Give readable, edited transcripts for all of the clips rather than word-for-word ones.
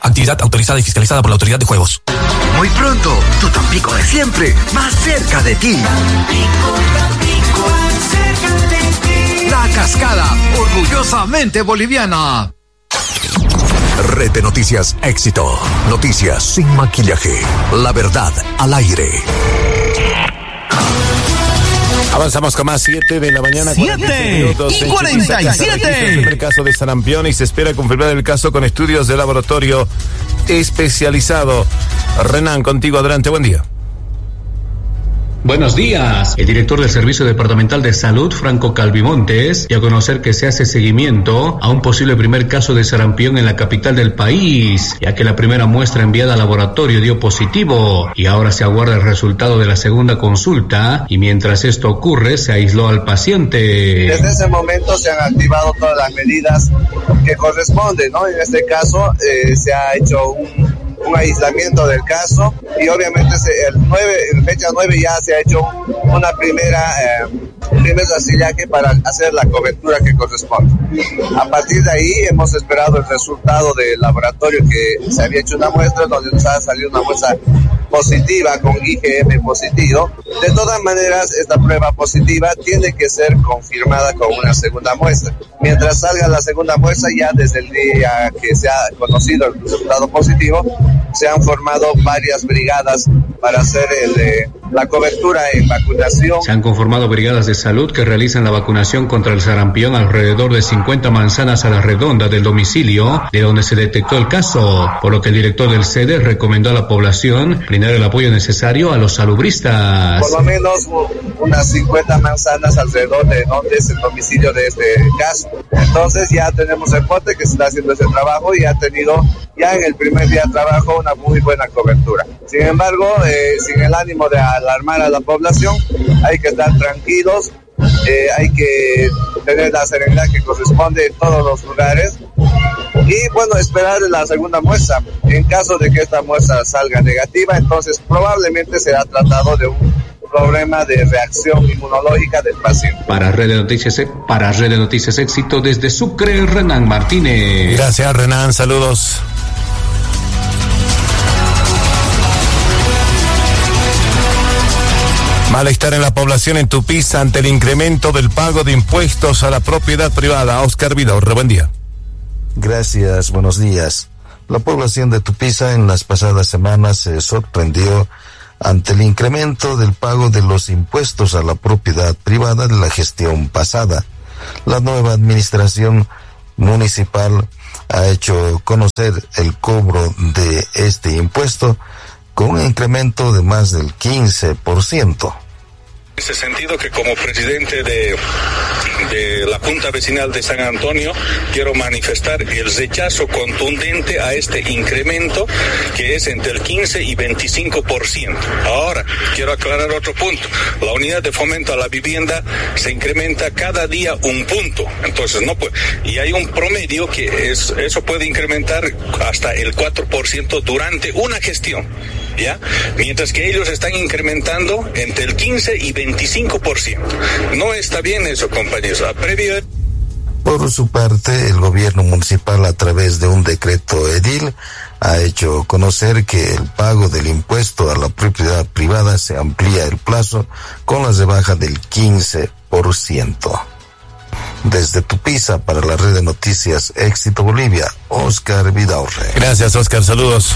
Actividad autorizada y fiscalizada por la Autoridad de Juegos. Muy pronto, tu Tampico de siempre, más cerca de ti. Tampico, cerca de ti. La Cascada, orgullosamente boliviana. Red de Noticias Éxito. Noticias sin maquillaje. La verdad al aire. Avanzamos con más, 7 de la mañana. 7:47. El primer caso de sarampión y se espera confirmar el caso con estudios de laboratorio especializado. Renan, contigo, adelante, buen día. Buenos días. El director del Servicio Departamental de Salud, Franco Calvimontes, dio a conocer que se hace seguimiento a un posible primer caso de sarampión en la capital del país, ya que la primera muestra enviada al laboratorio dio positivo y ahora se aguarda el resultado de la segunda consulta y mientras esto ocurre se aisló al paciente. Desde ese momento se han activado todas las medidas que corresponden, ¿no? En este caso se ha hecho un aislamiento del caso y obviamente en fecha 9 ya se ha hecho un primer rastrillaje para hacer la cobertura que corresponde. A partir de ahí hemos esperado el resultado del laboratorio que se había hecho una muestra donde nos ha salido una muestra positiva con IgM positivo. De todas maneras, esta prueba positiva tiene que ser confirmada con una segunda muestra. Mientras salga la segunda muestra, ya desde el día que se ha conocido el resultado positivo, se han formado varias brigadas para hacer la cobertura en vacunación. Se han conformado brigadas de salud que realizan la vacunación contra el sarampión alrededor de 50 manzanas a la redonda del domicilio de donde se detectó el caso, por lo que el director del SEDE recomendó a la población brindar el apoyo necesario a los salubristas. Por lo menos unas 50 manzanas alrededor de donde es el domicilio de este caso. Entonces ya tenemos reporte que se está haciendo ese trabajo y ha tenido ya en el primer día de trabajo una muy buena cobertura. Sin embargo, sin el ánimo de alarmar a la población, hay que estar tranquilos, hay que tener la serenidad que corresponde en todos los lugares y bueno, esperar la segunda muestra. En caso de que esta muestra salga negativa, entonces probablemente será tratado de un problema de reacción inmunológica del paciente. Para Red de Noticias Éxito desde Sucre, Renan Martínez. Gracias, Renan, saludos. Malestar en la población en Tupiza ante el incremento del pago de impuestos a la propiedad privada. Oscar Vidaurre, buen día. Gracias, buenos días. La población de Tupiza en las pasadas semanas se sorprendió ante el incremento del pago de los impuestos a la propiedad privada de la gestión pasada. La nueva administración municipal ha hecho conocer el cobro de este impuesto con un incremento de más del 15%. En ese sentido que como presidente de la Junta Vecinal de San Antonio quiero manifestar el rechazo contundente a este incremento que es entre el 15 y 25%. Ahora, quiero aclarar otro punto. La unidad de fomento a la vivienda se incrementa cada día un punto. Entonces, no puede. Y hay un promedio que eso puede incrementar hasta el 4% durante una gestión. ¿Ya? Mientras que ellos están incrementando entre el 15 y 25%. No está bien eso, compañeros. Por su parte, el gobierno municipal, a través de un decreto edil, ha hecho conocer que el pago del impuesto a la propiedad privada se amplía el plazo con la rebaja del 15%. Desde Tupiza, para la Red de Noticias Éxito Bolivia, Oscar Vidaurre. Gracias, Oscar, saludos.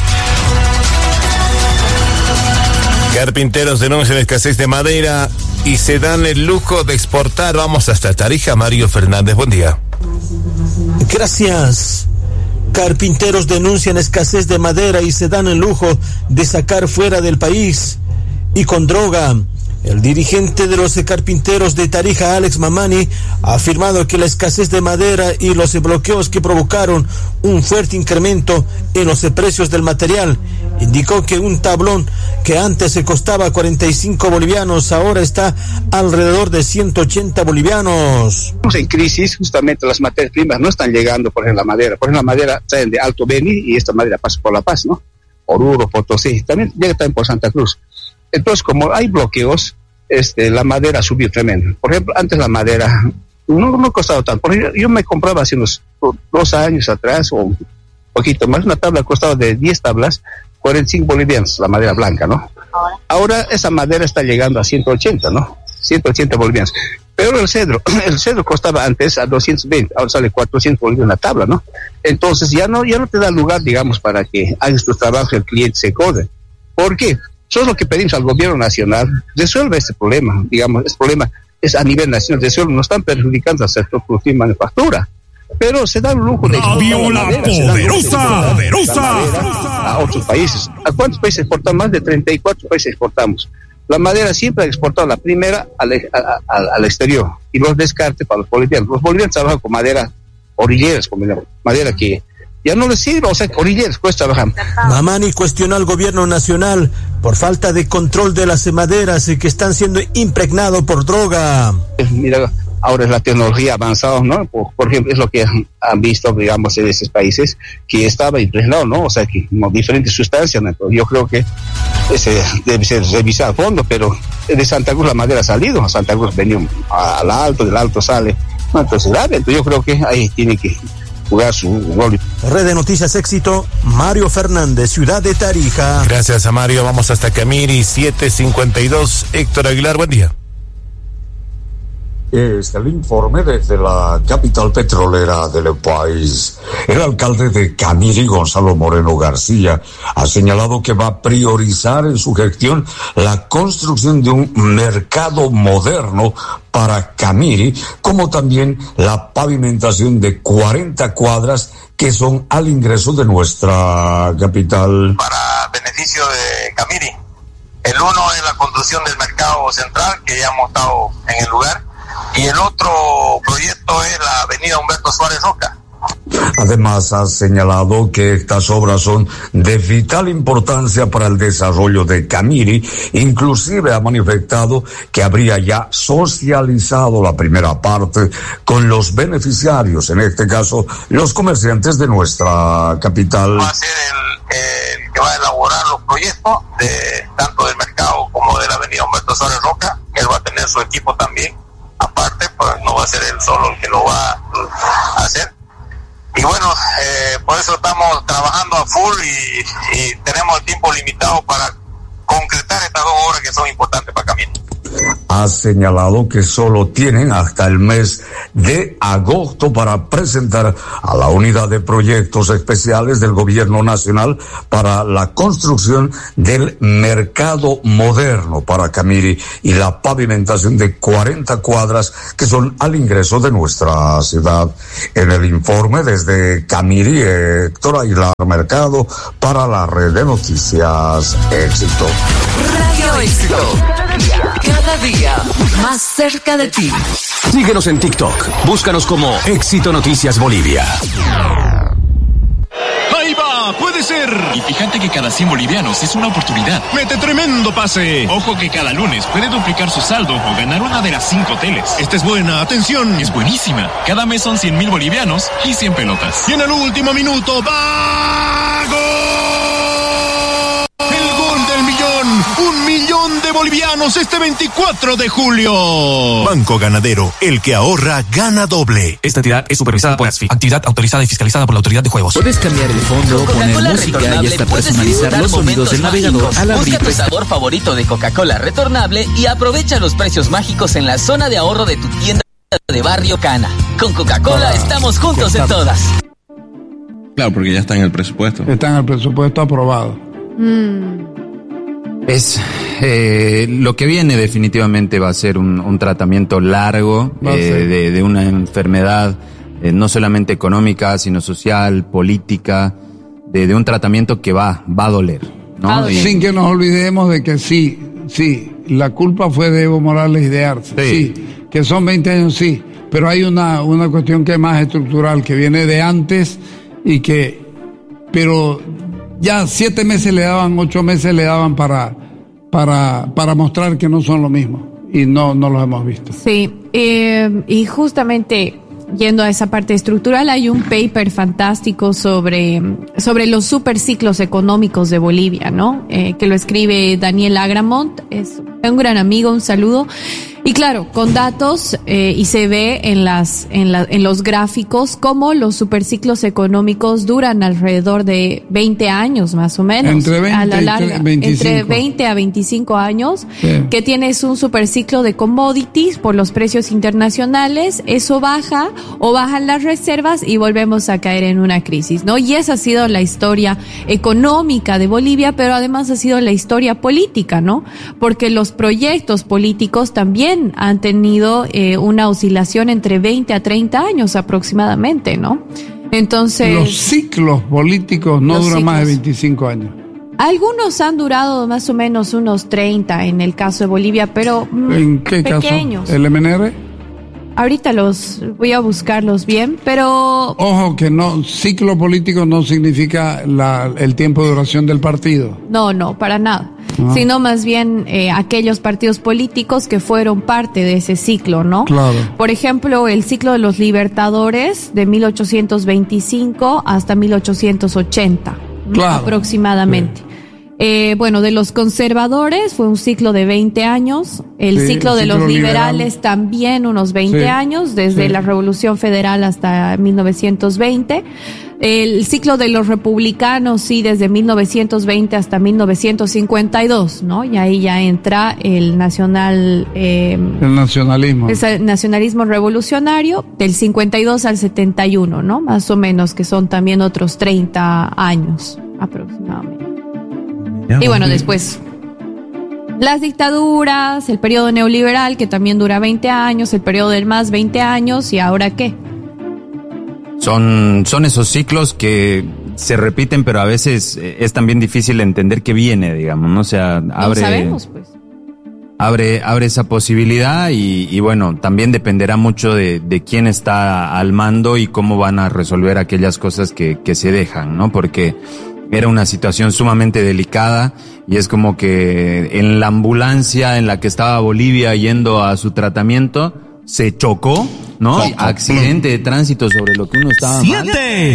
Carpinteros denuncian escasez de madera y se dan el lujo de exportar. Vamos hasta Tarija. Mario Fernández, buen día. Gracias. Carpinteros denuncian escasez de madera y se dan el lujo de sacar fuera del país. Y con droga. El dirigente de los carpinteros de Tarija, Alex Mamani, ha afirmado que la escasez de madera y los bloqueos que provocaron un fuerte incremento en los precios del material. Indicó que un tablón que antes se costaba 45 bolivianos, ahora está alrededor de 180 bolivianos. Estamos en crisis, justamente las materias primas no están llegando, por ejemplo, la madera. Por ejemplo, la madera traen de Alto Beni y esta madera pasa por La Paz, ¿no? Oruro, Potosí, también llega también por Santa Cruz. Entonces, como hay bloqueos, la madera subió tremendo. Por ejemplo, antes la madera no costaba tanto. Por ejemplo, yo me compraba hace unos 2 años atrás o poquito más. Una tabla costaba de 10 tablas, 45 bolivianos, la madera blanca, ¿no? Ahora esa madera está llegando a 180, ¿no? 180 bolivianos. Pero el cedro costaba antes a 220, ahora sale 400 bolivianos la tabla, ¿no? Entonces ya no te da lugar, digamos, para que hagas tu trabajo y el cliente se code. ¿Por qué? Eso es lo que pedimos al gobierno nacional, resuelve este problema, digamos, este problema es a nivel nacional, resuelve, no están perjudicando al sector productivo y manufactura. Pero se da el lujo de poderosa a otros países. ¿A cuántos países exportamos? Más de 34 países exportamos. La madera siempre ha exportado la primera al exterior y los descartes para los bolivianos. Los bolivianos trabajan con madera orilleras, como madera que ya no les sirve, o sea, orilleras pues trabajan. Mamani cuestionó al gobierno nacional por falta de control de las maderas y que están siendo impregnados por droga. Mira, ahora es la tecnología avanzada, ¿no? Por ejemplo, es lo que han visto, digamos, en esos países, que estaba impregnado, ¿no? O sea, que diferentes sustancias, ¿no? Yo creo que ese debe ser revisado a fondo, pero de Santa Cruz la madera ha salido, a Santa Cruz venía al alto, del alto sale, ¿no? Entonces, yo creo que ahí tiene que jugar su rol. Red de Noticias Éxito, Mario Fernández, Ciudad de Tarija. Gracias a Mario, vamos hasta Camiri, 752. Héctor Aguilar, buen día. Este es el informe desde la capital petrolera del país. El alcalde de Camiri, Gonzalo Moreno García, ha señalado que va a priorizar en su gestión la construcción de un mercado moderno para Camiri, como también la pavimentación de 40 cuadras que son al ingreso de nuestra capital. Para beneficio de Camiri. El uno es la construcción del mercado central, que ya hemos estado en el lugar. Y el otro proyecto es la avenida Humberto Suárez Roca. Además, ha señalado que estas obras son de vital importancia para el desarrollo de Camiri. Inclusive ha manifestado que habría ya socializado la primera parte con los beneficiarios, en este caso, los comerciantes de nuestra capital. Va a ser el que va a elaborar los proyectos, tanto del mercado como de la avenida Humberto Suárez Roca. Él va a tener su equipo también. Aparte, pues no va a ser él solo el que lo va a hacer. Y bueno, por eso estamos trabajando a full y tenemos el tiempo limitado para concretar estas 2 obras que son importantes para Camiri. Ha señalado que solo tienen hasta el mes de agosto para presentar a la unidad de proyectos especiales del gobierno nacional para la construcción del mercado moderno para Camiri y la pavimentación de 40 cuadras que son al ingreso de nuestra ciudad. En el informe desde Camiri, Héctor Aguilar Mercado para la Red de Noticias Éxito. Radio Éxito. Cada día más cerca de ti. Síguenos en TikTok. Búscanos como Éxito Noticias Bolivia. ¡Ahí va! ¡Puede ser! Y fíjate que cada 100 bolivianos es una oportunidad. ¡Mete tremendo pase! Ojo que cada lunes puede duplicar su saldo o ganar una de las 5 hoteles. Esta es buena, atención. Es buenísima. Cada mes son 100,000 bolivianos y 100 pelotas. Y en el último minuto, ¡va! ¡Gol! ¡El gol del millón! ¡1 millón de bolivianos este 24 de julio! Banco Ganadero, el que ahorra gana doble. Esta entidad es supervisada por ASFI, actividad autorizada y fiscalizada por la Autoridad de Juegos. Puedes cambiar el fondo, poner música y hasta personalizar los sonidos del navegador al abrir. Busca tu sabor favorito de Coca-Cola retornable y aprovecha los precios mágicos en la zona de ahorro de tu tienda de Barrio Cana. Con Coca-Cola estamos juntos en todas. Claro, porque ya está en el presupuesto. Está en el presupuesto aprobado. Es lo que viene definitivamente va a ser un tratamiento largo de una enfermedad no solamente económica, sino social, política, de un tratamiento que va a doler, ¿no? Sin que nos olvidemos de que sí, la culpa fue de Evo Morales y de Arce, sí, que son 20 años, sí, pero hay una cuestión que es más estructural, que viene de antes y pero ya 7 meses le daban, 8 meses le daban para mostrar que no son lo mismo y no los hemos visto. Sí, y justamente yendo a esa parte estructural, hay un paper fantástico sobre los superciclos económicos de Bolivia, ¿no? Que lo escribe Daniel Agramont, es Un gran amigo, un saludo. Y claro, con datos, y se ve en los gráficos cómo los superciclos económicos duran alrededor de 20 años más o menos. Entre 20 a la larga, 25. Entre 20 a 25 años, Sí. que tienes un superciclo de commodities por los precios internacionales, eso baja o bajan las reservas y volvemos a caer en una crisis, ¿no? Y esa ha sido la historia económica de Bolivia, pero además ha sido la historia política, ¿no? Porque los proyectos políticos también han tenido una oscilación entre 20 a 30 años aproximadamente, ¿no? Entonces, Los ciclos políticos no duran más de 25 años. algunos han durado más o menos unos 30 en el caso de Bolivia, pero ¿En qué pequeños. caso? ¿El MNR? Ahorita voy a buscarlos bien, pero Ojo que no, ciclo político no significa el tiempo de duración del partido. no, para nada. Ah. Sino más bien aquellos partidos políticos que fueron parte de ese ciclo, ¿no? Claro. Por ejemplo, el ciclo de los Libertadores de 1825 hasta 1880, ¿no? Claro. Aproximadamente. Bueno, de los conservadores fue un ciclo de 20 años, el Sí, ciclo el de ciclo los liberal. liberales también unos 20 Sí, años, desde sí. la Revolución Federal hasta 1920. El ciclo de los republicanos, sí, desde 1920 hasta 1952, ¿no? Y ahí ya entra el nacional, El nacionalismo. es el nacionalismo revolucionario, del 52 al 71, ¿no? Más o menos, que son también otros 30 años aproximadamente. Y bueno, después las dictaduras, el periodo neoliberal, que también dura 20 años, el periodo del MAS 20 años, ¿y ahora qué? Son esos ciclos que se repiten, pero a veces es también difícil entender qué viene, digamos, ¿no? O sea, No sabemos, pues. abre esa posibilidad y bueno, también dependerá mucho de quién está al mando y cómo van a resolver aquellas cosas que se dejan, ¿no? Porque era una situación sumamente delicada y es como que en la ambulancia en la que estaba Bolivia yendo a su tratamiento se chocó, ¿no? Accidente de tránsito sobre lo que uno estaba mal.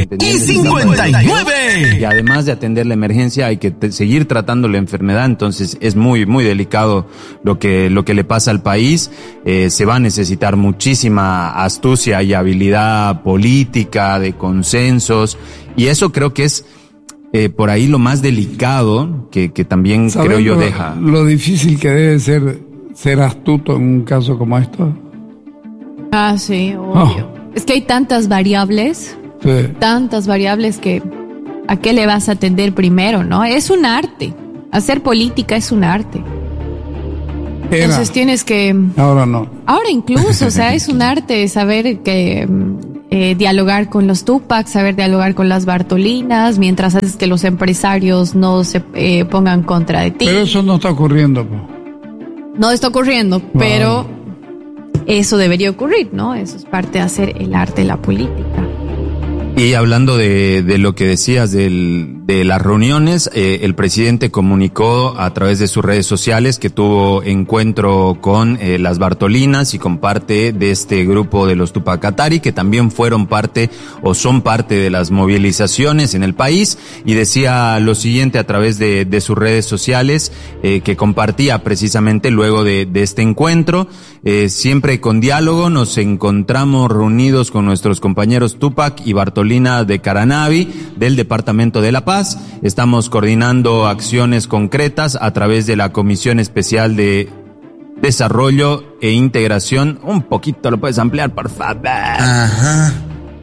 7:59. Y además de atender la emergencia hay que seguir tratando la enfermedad, entonces es muy, muy delicado lo que le pasa al país. Se va a necesitar muchísima astucia y habilidad política, de consensos, y eso creo que es por ahí lo más delicado que también creo yo deja. Lo difícil que debe ser astuto en un caso como esto. Ah, sí, obvio. Es que hay tantas variables que ¿a qué le vas a atender primero, no? Es un arte. Hacer política es un arte. Entonces tienes que... Ahora no. Ahora incluso, o sea, es un arte saber que dialogar con los Tupac, saber dialogar con las Bartolinas, mientras haces que los empresarios no se pongan contra de ti. Pero eso no está ocurriendo, po. No está ocurriendo, pero eso debería ocurrir, ¿no? Eso es parte de hacer el arte de la política. Y hablando de lo que decías de las reuniones, el presidente comunicó a través de sus redes sociales que tuvo encuentro con las Bartolinas y con parte de este grupo de los Tupac Katari, que también fueron parte o son parte de las movilizaciones en el país, y decía lo siguiente a través de sus redes sociales, que compartía precisamente luego de este encuentro: siempre con diálogo nos encontramos reunidos con nuestros compañeros Tupac y Bartolina de Caranavi del Departamento de La Paz. Estamos coordinando acciones concretas a través de la Comisión Especial de Desarrollo e Integración. Un poquito lo puedes ampliar, por favor. Ajá.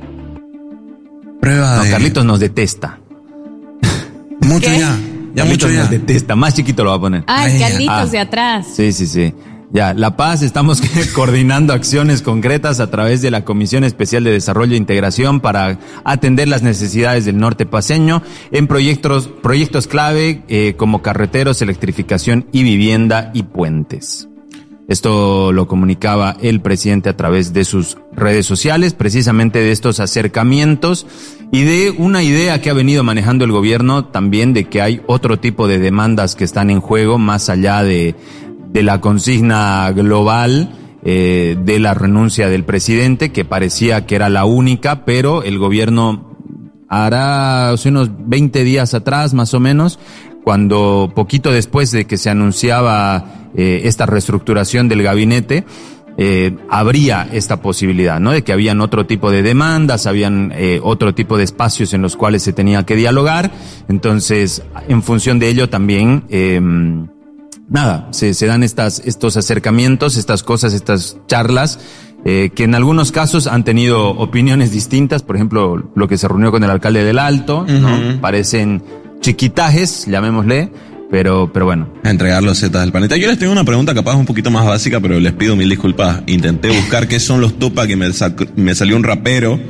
Prueba de... Carlitos nos detesta. Mucho ya. Ya Carlitos mucho ya. nos detesta. Más chiquito lo va a poner. Ay, Carlitos de atrás. Sí. Ya, La Paz, estamos coordinando acciones concretas a través de la Comisión Especial de Desarrollo e Integración para atender las necesidades del norte paceño en proyectos clave como carreteros, electrificación y vivienda y puentes. Esto lo comunicaba el presidente a través de sus redes sociales, precisamente de estos acercamientos y de una idea que ha venido manejando el gobierno también, de que hay otro tipo de demandas que están en juego más allá de la consigna global de la renuncia del presidente, que parecía que era la única, pero el gobierno hará unos 20 días atrás, más o menos, cuando poquito después de que se anunciaba esta reestructuración del gabinete, habría esta posibilidad, ¿no? De que habían otro tipo de demandas, habían otro tipo de espacios en los cuales se tenía que dialogar. Entonces, en función de ello también, se dan estos acercamientos, estas cosas, estas charlas, que en algunos casos han tenido opiniones distintas. Por ejemplo, lo que se reunió con el alcalde del Alto, ¿no? Parecen chiquitajes, llamémosle, pero bueno. A entregar los zetas del planeta. Yo les tengo una pregunta capaz un poquito más básica, pero les pido mil disculpas. Intenté buscar qué son los Tupac y me salió un rapero.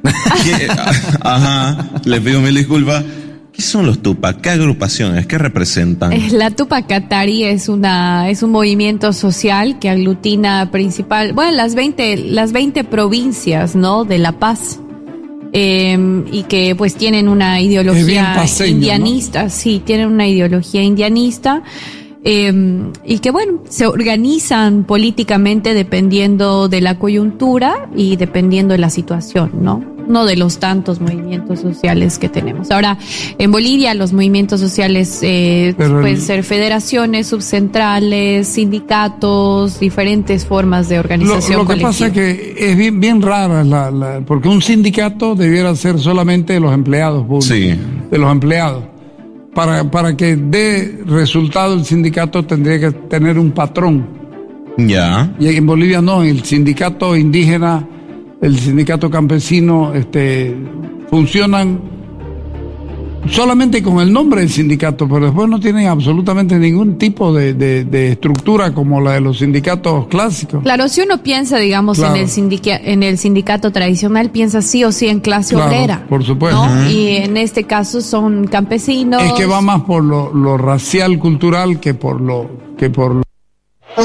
Les pido mil disculpas. ¿Qué son los Tupac? ¿Qué agrupaciones? ¿Qué representan? La Tupac Katari es un movimiento social que aglutina las 20 provincias, ¿no? De La Paz. Y que pues tienen una ideología indianista, ¿no? Sí, tienen una ideología indianista, y que bueno, se organizan políticamente dependiendo de la coyuntura y dependiendo de la situación, ¿no? No de los tantos movimientos sociales que tenemos. Ahora, en Bolivia los movimientos sociales pueden ser federaciones, subcentrales, sindicatos, diferentes formas de organización Lo que pasa es que es bien rara porque un sindicato debiera ser solamente de los empleados públicos, de los empleados. Para que dé resultado el sindicato tendría que tener un patrón. Ya. Y en Bolivia no, el sindicato indígena, el sindicato campesino, funcionan solamente con el nombre del sindicato, pero después no tienen absolutamente ningún tipo de estructura como la de los sindicatos clásicos. Claro, si uno piensa, digamos, en el sindicato tradicional, piensa sí o sí en clase obrera. Por supuesto. ¿No? Y en este caso son campesinos. Es que va más por lo racial, cultural, que por lo